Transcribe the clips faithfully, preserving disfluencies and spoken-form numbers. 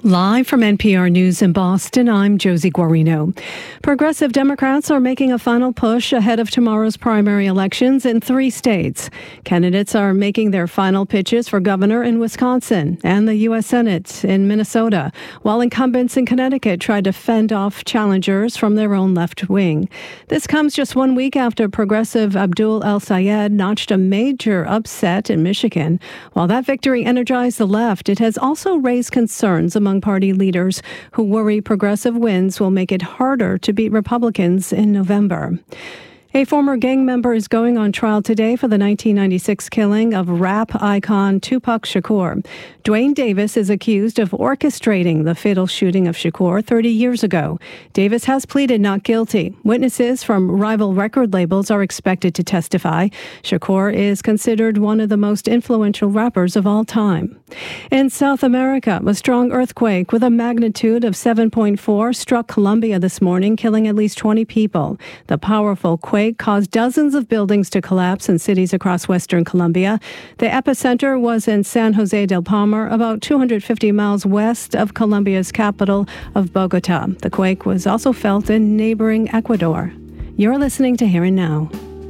Live from N P R News in Boston, I'm Josie Guarino. Progressive Democrats are making a final push ahead of tomorrow's primary elections in three states. Candidates are making their final pitches for governor in Wisconsin and the U S Senate in Minnesota, while incumbents in Connecticut tried to fend off challengers from their own left wing. This comes just one week after progressive Abdul El-Sayed notched a major upset in Michigan. While that victory energized the left, it has also raised concerns among party leaders who worry progressive wins will make it harder to beat Republicans in November. A former gang member is going on trial today for the nineteen ninety-six killing of rap icon Tupac Shakur. Dwayne Davis is accused of orchestrating the fatal shooting of Shakur thirty years ago. Davis has pleaded not guilty. Witnesses from rival record labels are expected to testify. Shakur is considered one of the most influential rappers of all time. In South America, a strong earthquake with a magnitude of seven point four struck Colombia this morning, killing at least twenty people. The powerful quake caused dozens of buildings to collapse in cities across western Colombia. The epicenter was in San Jose del Palmar, about two hundred fifty miles west of Colombia's capital of Bogota. The quake was also felt in neighboring Ecuador. You're listening to Here and Now.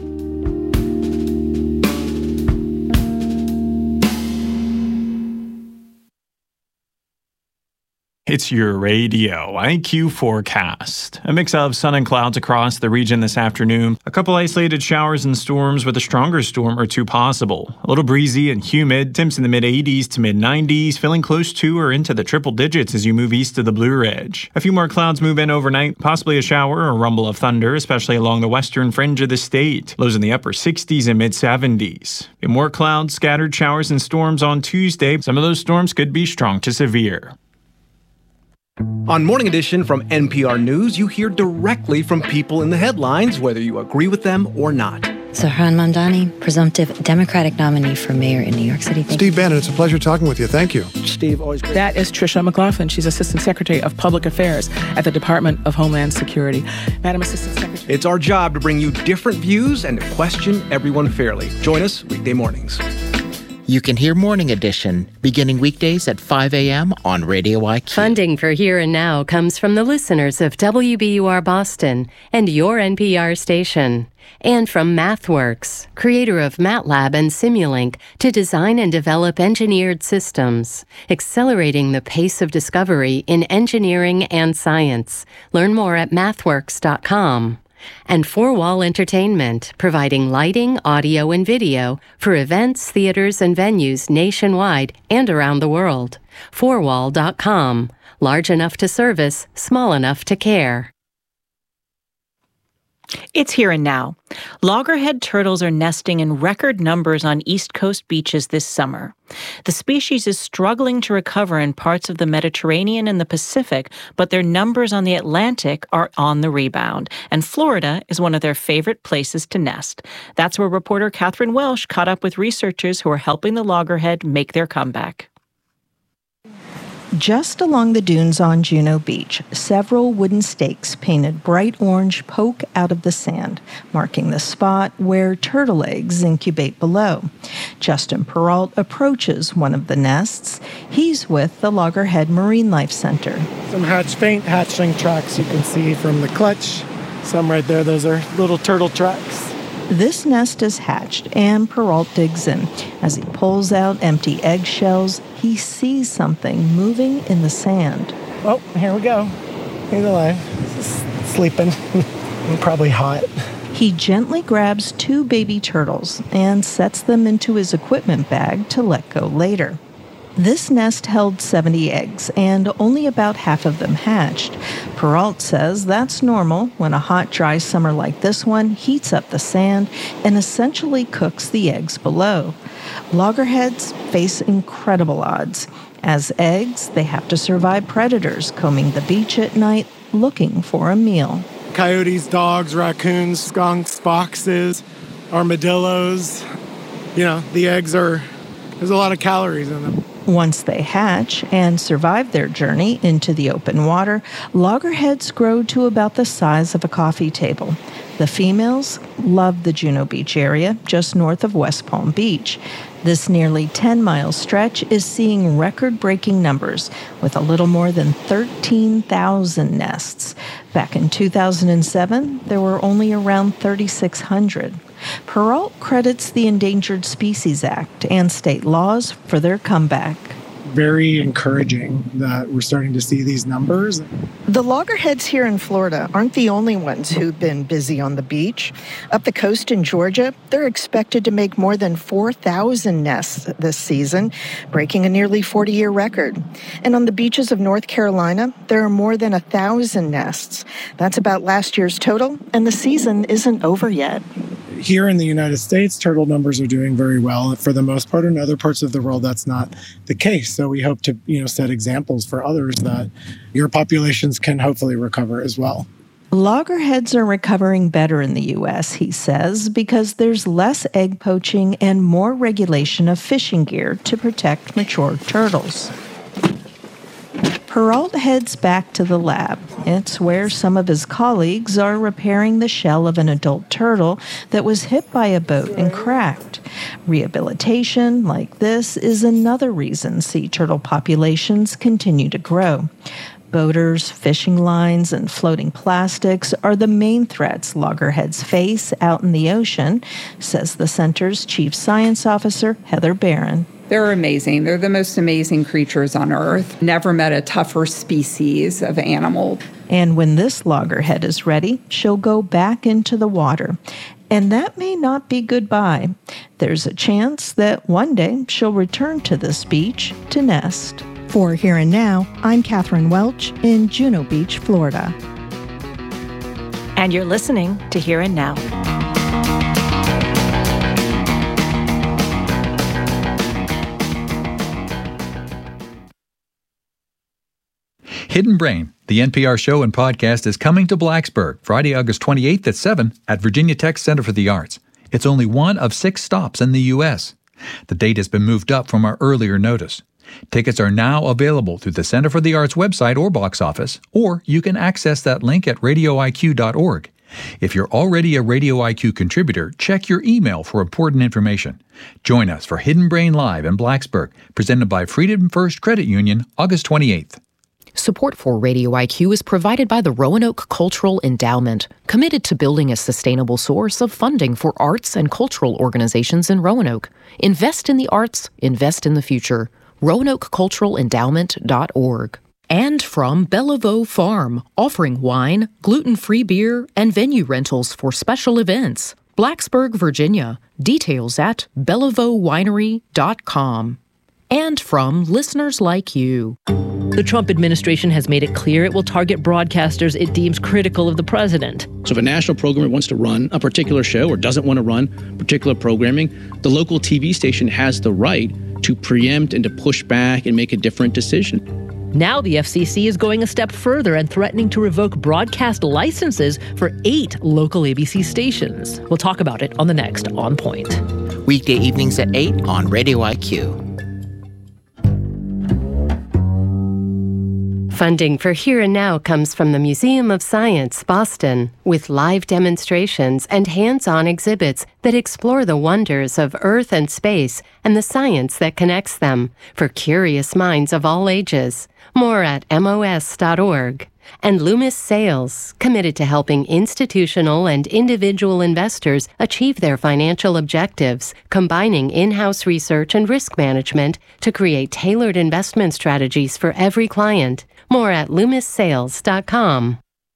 It's your radio I Q forecast. A mix of sun and clouds across the region this afternoon. A couple isolated showers and storms with a stronger storm or two possible. A little breezy and humid. Temps in the mid eighties to mid nineties, feeling close to or into the triple digits as you move east of the Blue Ridge. A few more clouds move in overnight, possibly a shower or a rumble of thunder, especially along the western fringe of the state. Lows in the upper sixties and mid seventies. And more clouds, scattered showers and storms on Tuesday. Some of those storms could be strong to severe. On Morning Edition from N P R News, you hear directly from people in the headlines, whether you agree with them or not. Zohran Mamdani, presumptive Democratic nominee for mayor in New York City. Thank Steve you. Bannon, it's a pleasure talking with you. Thank you. Steve, always great. That is Tricia McLaughlin. She's Assistant Secretary of Public Affairs at the Department of Homeland Security. Madam Assistant Secretary. It's our job to bring you different views and to question everyone fairly. Join us weekday mornings. You can hear Morning Edition beginning weekdays at five a.m. on Radio I Q. Funding for Here and Now comes from the listeners of W B U R Boston and your N P R station. And from MathWorks, creator of MATLAB and Simulink, to design and develop engineered systems, accelerating the pace of discovery in engineering and science. Learn more at mathworks dot com. And Four Wall Entertainment, providing lighting, audio, and video for events, theaters, and venues nationwide and around the world. four wall dot com. Large enough to service, small enough to care. It's Here and Now. Loggerhead turtles are nesting in record numbers on East Coast beaches this summer. The species is struggling to recover in parts of the Mediterranean and the Pacific, but their numbers on the Atlantic are on the rebound, and Florida is one of their favorite places to nest. That's where reporter Catherine Welsh caught up with researchers who are helping the loggerhead make their comeback. Just along the dunes on Juno Beach, several wooden stakes painted bright orange poke out of the sand, marking the spot where turtle eggs incubate below. Justin Peralt approaches one of the nests. He's with the Loggerhead Marine Life Center. Some hatch faint hatchling tracks you can see from the clutch. Some right there, those are little turtle tracks. This nest is hatched, and Peralt digs in. As he pulls out empty eggshells, he sees something moving in the sand. Oh, here we go. He's alive. Just sleeping. And probably hot. He gently grabs two baby turtles and sets them into his equipment bag to let go later. This nest held seventy eggs, and only about half of them hatched. Peralt says that's normal when a hot, dry summer like this one heats up the sand and essentially cooks the eggs below. Loggerheads face incredible odds. As eggs, they have to survive predators combing the beach at night looking for a meal. Coyotes, dogs, raccoons, skunks, foxes, armadillos. You know, the eggs are, there's a lot of calories in them. Once they hatch and survive their journey into the open water, loggerheads grow to about the size of a coffee table. The females love the Juno Beach area, just north of West Palm Beach. This nearly ten-mile stretch is seeing record-breaking numbers, with a little more than thirteen thousand nests. Back in two thousand seven, there were only around thirty-six hundred. Peralt credits the Endangered Species Act and state laws for their comeback. Very encouraging that we're starting to see these numbers. The loggerheads here in Florida aren't the only ones who've been busy on the beach. Up the coast in Georgia, they're expected to make more than four thousand nests this season, breaking a nearly forty-year record. And on the beaches of North Carolina, there are more than one thousand nests. That's about last year's total, and the season isn't over yet. Here in the United States, turtle numbers are doing very well. For the most part, in other parts of the world, that's not the case. So we hope to, you know, set examples for others that your populations can hopefully recover as well. Loggerheads are recovering better in the U S, he says, because there's less egg poaching and more regulation of fishing gear to protect mature turtles. Peralt heads back to the lab. It's where some of his colleagues are repairing the shell of an adult turtle that was hit by a boat and cracked. Rehabilitation like this is another reason sea turtle populations continue to grow. Boaters, fishing lines, and floating plastics are the main threats loggerheads face out in the ocean, says the center's chief science officer, Heather Barron. They're amazing. They're the most amazing creatures on Earth. Never met a tougher species of animal. And when this loggerhead is ready, she'll go back into the water. And that may not be goodbye. There's a chance that one day she'll return to this beach to nest. For Here and Now, I'm Catherine Welch in Juno Beach, Florida. And you're listening to Here and Now. Hidden Brain, the N P R show and podcast, is coming to Blacksburg Friday, August twenty-eighth at seven at Virginia Tech Center for the Arts. It's only one of six stops in the U S. The date has been moved up from our earlier notice. Tickets are now available through the Center for the Arts website or box office, or you can access that link at radio I Q dot org. If you're already a Radio I Q contributor, check your email for important information. Join us for Hidden Brain Live in Blacksburg, presented by Freedom First Credit Union, August twenty-eighth. Support for Radio I Q is provided by the Roanoke Cultural Endowment, committed to building a sustainable source of funding for arts and cultural organizations in Roanoke. Invest in the arts, invest in the future. roanoke cultural endowment dot org. And from Bellevaux Farm, offering wine, gluten-free beer, and venue rentals for special events. Blacksburg, Virginia. Details at bellevaux winery dot com. And from listeners like you. The Trump administration has made it clear it will target broadcasters it deems critical of the president. So if a national programmer wants to run a particular show or doesn't want to run particular programming, the local T V station has the right to preempt and to push back and make a different decision. Now the F C C is going a step further and threatening to revoke broadcast licenses for eight local A B C stations. We'll talk about it on the next On Point. Weekday evenings at eight on Radio I Q. Funding for Here and Now comes from the Museum of Science, Boston, with live demonstrations and hands-on exhibits that explore the wonders of Earth and space and the science that connects them for curious minds of all ages. More at M O S dot org. And Loomis Sales, committed to helping institutional and individual investors achieve their financial objectives, combining in-house research and risk management to create tailored investment strategies for every client. More at loomis sales dot com.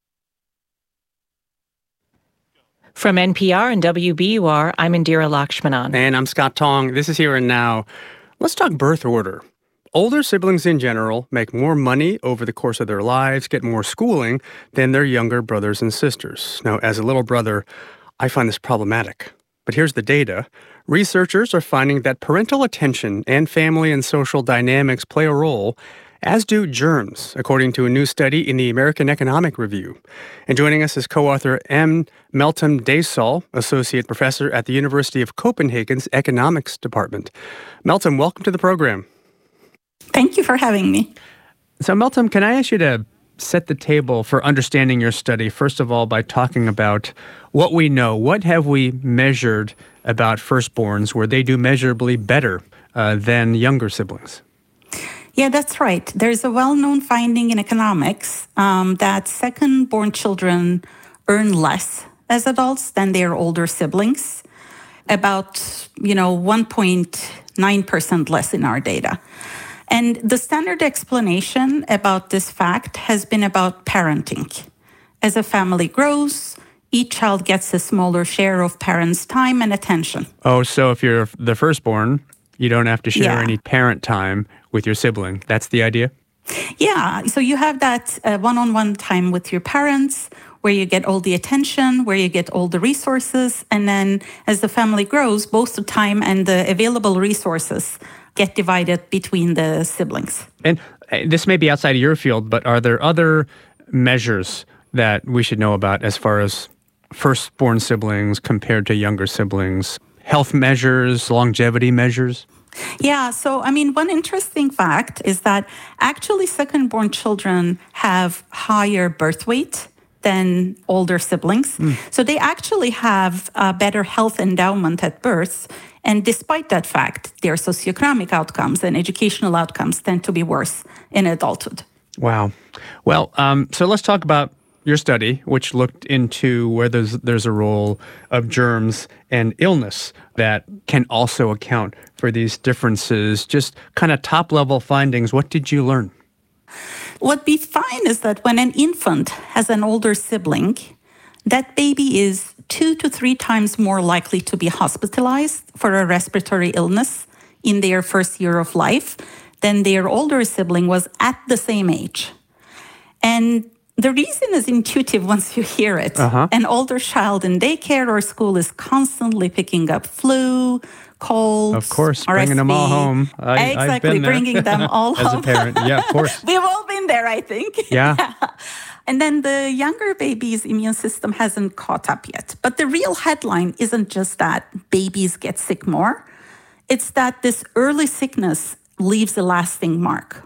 From N P R and W B U R, I'm Indira Lakshmanan. And I'm Scott Tong. This is Here and Now. Let's talk birth order. Older siblings in general make more money over the course of their lives, get more schooling than their younger brothers and sisters. Now, as a little brother, I find this problematic. But here's the data. Researchers are finding that parental attention and family and social dynamics play a role, as do germs, according to a new study in the American Economic Review. And joining us is co-author M. Meltem Desaul, associate professor at the University of Copenhagen's Economics Department. Meltem, welcome to the program. Thank you for having me. So, Meltem, can I ask you to set the table for understanding your study, first of all, by talking about what we know. What have we measured about firstborns where they do measurably better uh, than younger siblings? Yeah, that's right. There's a well-known finding in economics um, that second-born children earn less as adults than their older siblings, about, you know, one point nine percent less in our data. And the standard explanation about this fact has been about parenting. As a family grows, each child gets a smaller share of parents' time and attention. Oh, so if you're the firstborn, you don't have to share Yeah. any parent time with your sibling. That's the idea? Yeah, so you have that uh, one-on-one time with your parents where you get all the attention, where you get all the resources. And then as the family grows, both the time and the available resources get divided between the siblings. And uh, this may be outside of your field, but are there other measures that we should know about as far as firstborn siblings compared to younger siblings? Health measures, longevity measures? Yeah, so I mean, one interesting fact is that actually second-born children have higher birth weight than older siblings. Mm. So they actually have a better health endowment at birth. And despite that fact, their socioeconomic outcomes and educational outcomes tend to be worse in adulthood. Wow. Well, um, so let's talk about your study, which looked into where there's, there's a role of germs and illness that can also account for these differences. Just kind of top-level findings. What did you learn? What we find is that when an infant has an older sibling, that baby is two to three times more likely to be hospitalized for a respiratory illness in their first year of life than their older sibling was at the same age. And the reason is intuitive once you hear it. Uh-huh. An older child in daycare or school is constantly picking up flu, colds, Of course, R S V. bringing them all home. I, exactly, I've been there. bringing them all As home. a parent, yeah, of course. We've all been there, I think. Yeah. yeah. And then the younger baby's immune system hasn't caught up yet. But the real headline isn't just that babies get sick more. It's that this early sickness leaves a lasting mark.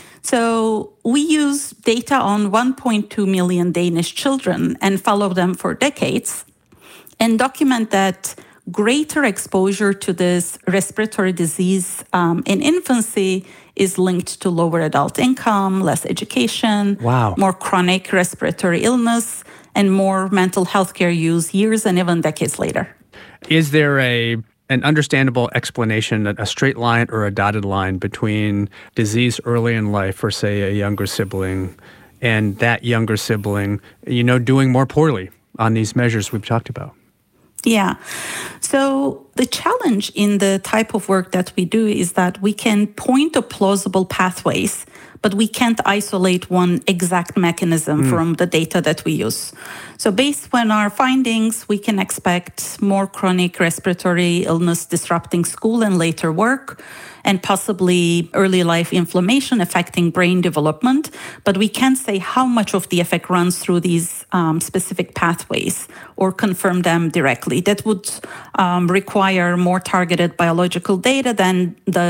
So we use data on one point two million Danish children and follow them for decades and document that greater exposure to this respiratory disease um, in infancy is linked to lower adult income, less education, Wow. more chronic respiratory illness, and more mental health care use years and even decades later. Is there a an understandable explanation, a straight line or a dotted line between disease early in life for, say, a younger sibling and that younger sibling, you know, doing more poorly on these measures we've talked about? Yeah. So the challenge in the type of work that we do is that we can point to plausible pathways, but we can't isolate one exact mechanism mm. from the data that we use. So based on our findings, we can expect more chronic respiratory illness disrupting school and later work, and possibly early life inflammation affecting brain development. But we can't say how much of the effect runs through these um, specific pathways or confirm them directly. That would um, require more targeted biological data than the